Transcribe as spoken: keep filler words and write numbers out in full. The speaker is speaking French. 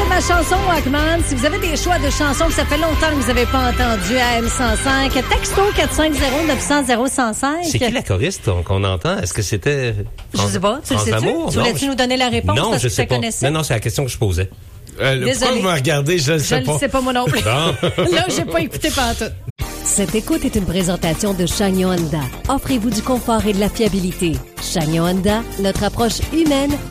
ma chanson Walkman. Si vous avez des choix de chansons que ça fait longtemps que vous n'avez pas entendu à M cent cinq, texto quatre cinq zéro neuf zéro zéro un zéro cinq. C'est qui la choriste qu'on, qu'on entend? Est-ce que c'était... Je sais pas. Tu le sais-tu? Tu voulais-tu nous donner la réponse? Non, parce je que sais tu pas. connaissais? Non, non, c'est la question que je posais. Euh, pourquoi vous me regardez? Je ne sais Je pas. ne sais pas moi non plus. Bon. Là, j'ai pas écouté pantoute. Cette écoute est une présentation de Chagnon Honda. Offrez-vous du confort et de la fiabilité. Chagnon Honda, notre approche humaine